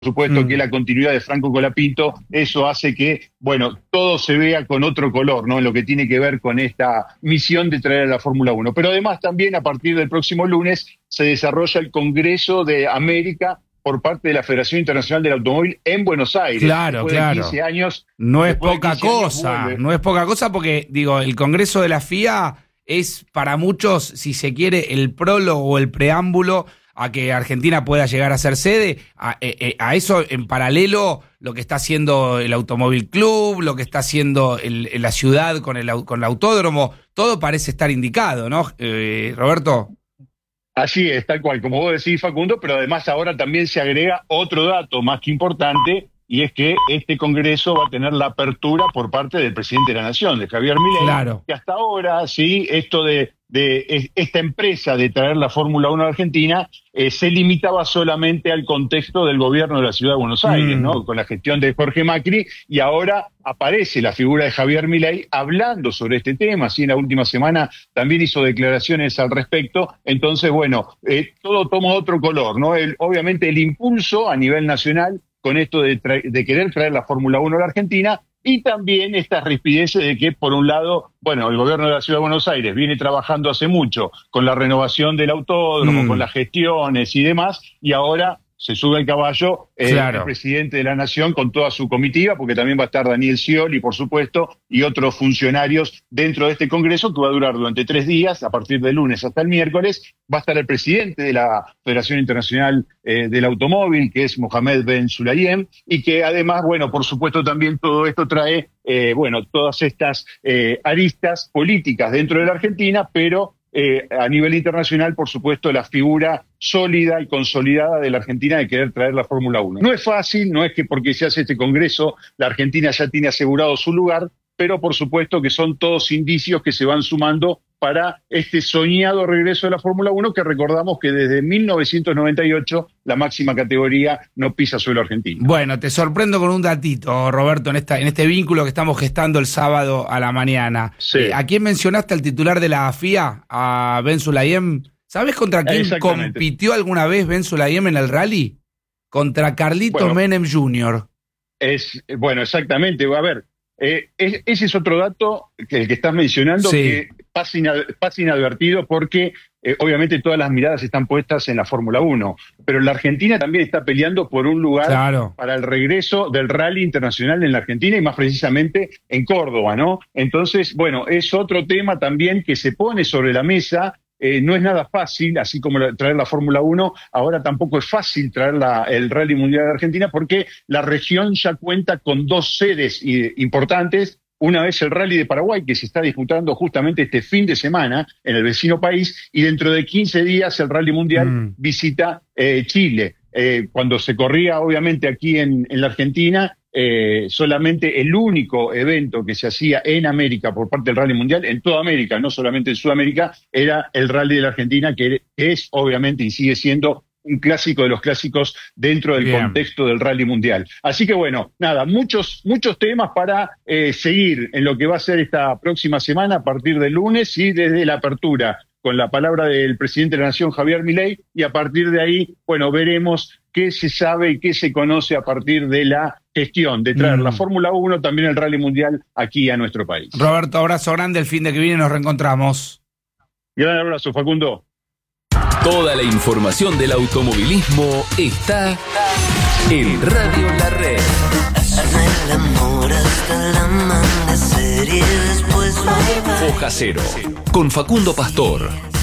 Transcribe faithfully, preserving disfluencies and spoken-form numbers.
supuesto Mm. que la continuidad de Franco Colapinto, eso hace que, bueno, todo se vea con otro color, ¿no? En lo que tiene que ver con esta misión de traer a la Fórmula uno. Pero además también a partir del próximo lunes se desarrolla el Congreso de América por parte de la Federación Internacional del Automóvil en Buenos Aires. Claro, después claro. de quince años. No es después de poca quince años cosa, vuelve. no es poca cosa porque, digo, el Congreso de la F I A es para muchos, si se quiere, el prólogo o el preámbulo a que Argentina pueda llegar a ser sede. A, eh, a eso, en paralelo, lo que está haciendo el Automóvil Club, lo que está haciendo el, la ciudad con el, con el autódromo, todo parece estar indicado, ¿no, eh, Roberto? Así es, tal cual, como vos decís, Facundo, pero además ahora también se agrega otro dato más que importante, y es que este Congreso va a tener la apertura por parte del presidente de la Nación, de Javier Milei, Claro. que hasta ahora, sí, esto de, de esta empresa de traer la Fórmula uno a Argentina eh, se limitaba solamente al contexto del gobierno de la Ciudad de Buenos Aires, Mm. ¿no? Con la gestión de Jorge Macri, y ahora aparece la figura de Javier Milei hablando sobre este tema. Sí, en la última semana también hizo declaraciones al respecto. Entonces, bueno, eh, todo toma otro color, ¿no? El, obviamente el impulso a nivel nacional con esto de, de querer traer la Fórmula uno a la Argentina, y también estas rispideces de que, por un lado, bueno, el gobierno de la Ciudad de Buenos Aires viene trabajando hace mucho con la renovación del autódromo, Mm. con las gestiones y demás, y ahora se sube al caballo eh, Claro. el presidente de la Nación con toda su comitiva, porque también va a estar Daniel Scioli, por supuesto, y otros funcionarios dentro de este Congreso, que va a durar durante tres días, a partir del lunes hasta el miércoles. Va a estar el presidente de la Federación Internacional eh, del Automóvil, que es Mohamed Ben Sulayem, y que además, bueno, por supuesto también todo esto trae, eh, bueno, todas estas eh, aristas políticas dentro de la Argentina, pero Eh, a nivel internacional, por supuesto, la figura sólida y consolidada de la Argentina de querer traer la Fórmula uno. No es fácil, no es que porque se hace este Congreso la Argentina ya tiene asegurado su lugar, pero por supuesto que son todos indicios que se van sumando para este soñado regreso de la Fórmula uno, que recordamos que desde mil novecientos noventa y ocho la máxima categoría no pisa suelo argentino. Bueno, te sorprendo con un datito, Roberto, en esta en este vínculo que estamos gestando el sábado a la mañana. Sí. Eh, ¿A quién mencionaste al titular de la F I A? A Ben Sulayem. ¿Sabes contra quién Exactamente. compitió alguna vez Ben Sulayem en el rally? Contra Carlito Bueno. Menem junior Es, bueno, exactamente. A ver, eh, es- ese es otro dato que el que estás mencionando, Sí. que pasa, ina- pasa inadvertido porque eh, obviamente todas las miradas están puestas en la Fórmula uno, pero la Argentina también está peleando por un lugar Claro. para el regreso del rally internacional en la Argentina, y más precisamente en Córdoba, ¿no? Entonces, bueno, es otro tema también que se pone sobre la mesa. Eh, no es nada fácil, así como la, traer la Fórmula uno, ahora tampoco es fácil traer la, el Rally Mundial de Argentina, porque la región ya cuenta con dos sedes eh, importantes. Una vez el Rally de Paraguay, que se está disputando justamente este fin de semana en el vecino país, y dentro de quince días el Rally Mundial Mm. visita eh, Chile. Eh, cuando se corría, obviamente, aquí en, en la Argentina, eh, solamente el único evento que se hacía en América por parte del Rally Mundial, en toda América, no solamente en Sudamérica, era el Rally de la Argentina, que es, obviamente, y sigue siendo un clásico de los clásicos dentro del Bien. contexto del Rally Mundial. Así que bueno, nada, muchos, muchos temas para eh, seguir en lo que va a ser esta próxima semana a partir del lunes, y desde la apertura con la palabra del presidente de la Nación, Javier Milei, y a partir de ahí, bueno, veremos qué se sabe y qué se conoce a partir de la gestión de traer Mm. la Fórmula uno, también el Rally Mundial aquí a nuestro país. Roberto, abrazo grande, el fin de que viene nos reencontramos. Gran abrazo, Facundo. Toda la información del automovilismo está en Radio La Red. Hazme el amor hasta el amanecer y después bye bye. Hoja Cero, con Facundo Pastor.